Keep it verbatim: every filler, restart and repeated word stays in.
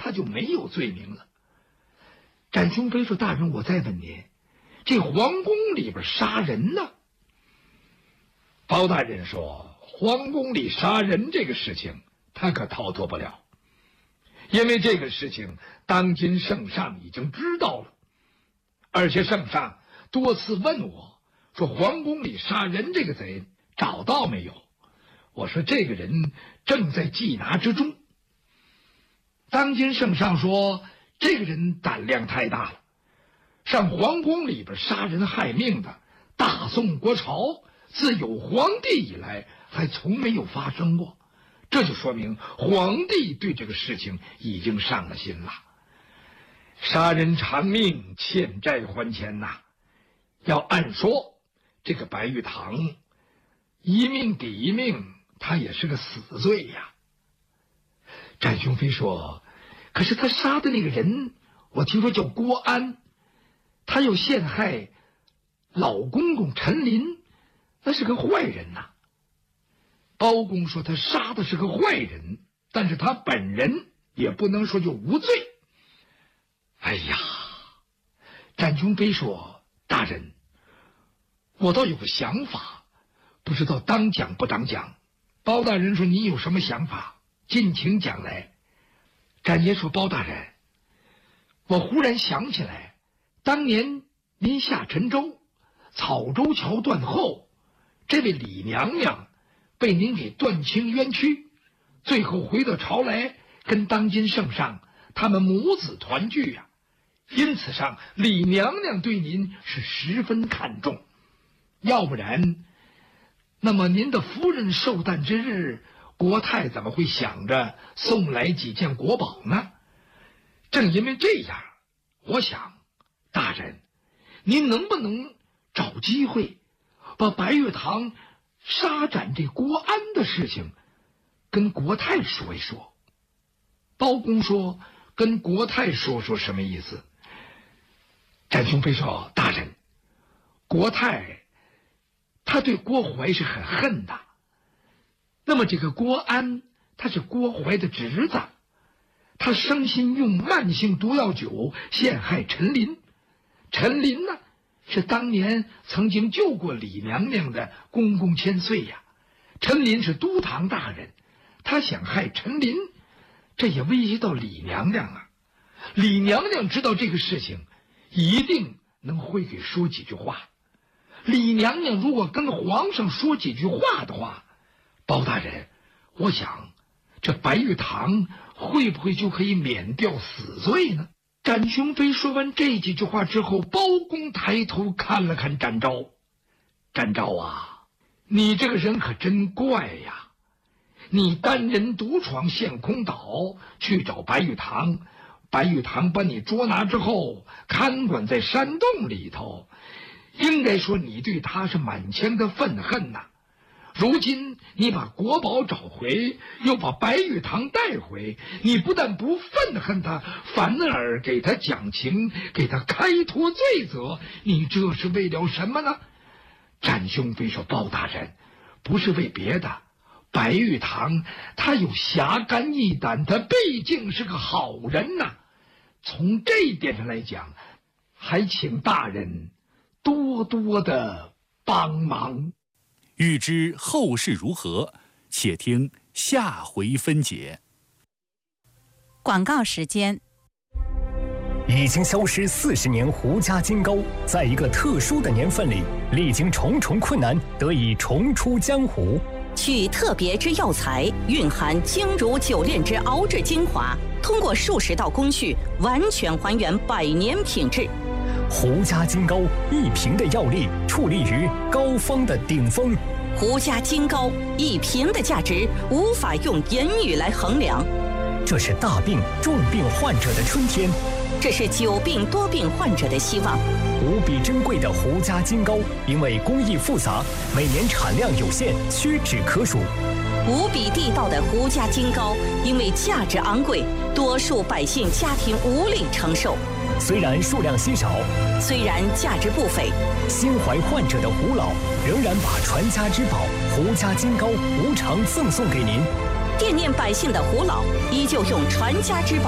他就没有罪名了。展雄飞说：“大人，我再问您，这皇宫里边杀人呢？”包大人说：“皇宫里杀人这个事情，他可逃脱不了，因为这个事情当今圣上已经知道了，而且圣上多次问我说，皇宫里杀人这个贼找到没有？我说这个人正在缉拿之中。当今圣上说，这个人胆量太大了，上皇宫里边杀人害命的，大宋国朝自有皇帝以来还从没有发生过，这就说明皇帝对这个事情已经上了心了。杀人偿命，欠债还钱呐。要按说，这个白玉堂一命抵一命，他也是个死罪呀。”展雄飞说：“可是他杀的那个人，我听说叫郭安，他要陷害老公公陈林，那是个坏人呐。”包公说：“他杀的是个坏人，但是他本人也不能说就无罪。”哎呀，展雄飞说：“大人，我倒有个想法，不知道当讲不当讲。”包大人说：“你有什么想法？尽情讲来。”展爷说：“包大人，我忽然想起来，当年您下沉舟，草洲桥断后，这位李娘娘被您给断清冤屈，最后回到朝来，跟当今圣上他们母子团聚呀、啊。因此上，李娘娘对您是十分看重。要不然，那么您的夫人寿诞之日，国太怎么会想着送来几件国宝呢？正因为这样，我想，大人，您能不能找机会，把白玉堂杀斩这郭安的事情跟国太说一说？”包公说：“跟国太说说什么意思？”展雄飞说：“大人，国太他对郭槐是很恨的。那么这个郭安，他是郭槐的侄子，他生心用慢性毒药酒陷害陈林。陈林呢，是当年曾经救过李娘娘的公公千岁呀。陈林是都堂大人，他想害陈林，这也威胁到李娘娘啊。李娘娘知道这个事情，一定能会给说几句话。李娘娘如果跟皇上说几句话的话，包大人，我想这白玉堂会不会就可以免掉死罪呢？”展雄飞说完这几句话之后，包公抬头看了看展昭。展昭啊，你这个人可真怪呀！你单人独闯陷空岛去找白玉堂，白玉堂把你捉拿之后看管在山洞里头，应该说你对他是满腔的愤恨呐、啊。如今你把国宝找回，又把白玉堂带回，你不但不愤恨他，反而给他讲情，给他开脱罪责，你这是为了什么呢？展雄飞说：“包大人，不是为别的，白玉堂他有侠肝义胆，他毕竟是个好人呐、啊。从这一点上来讲，还请大人多多的帮忙。” 欲知后事如何，且听下回分解。 广告时间。 已经消失四十年胡家金糕，在一个特殊的年份里，历经重重困难，得以重出江湖。 取特别之药材，蕴含精如九炼之熬制精华，通过数十道工序，完全还原百年品质。 胡家金糕一瓶的药力，矗立于膏方的顶峰。 胡家金糕一瓶的价值，无法用言语来衡量。 这是大病重病患者的春天， 这是久病多病患者的希望。 无比珍贵的胡家金糕，因为工艺复杂，每年产量有限，屈指可数。 无比地道的胡家金糕，因为价值昂贵，多数百姓家庭无力承受。 虽然数量稀少， 虽然价值不菲， 心怀患者的胡老仍然把传家之宝胡家金糕无偿赠送给您。 惦念百姓的胡老依旧用传家之宝